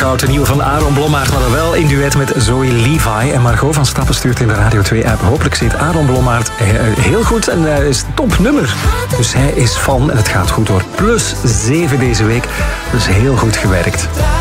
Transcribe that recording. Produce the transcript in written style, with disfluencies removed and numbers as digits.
Workout, een nieuwe van Aaron Blommaert, maar dan wel in duet met Zoe Levi. En Margot van Stappen stuurt in de Radio 2-app. Hopelijk zit Aaron Blommaert heel goed en is topnummer. Dus hij is fan en het gaat goed door. +7 deze week, dus heel goed gewerkt.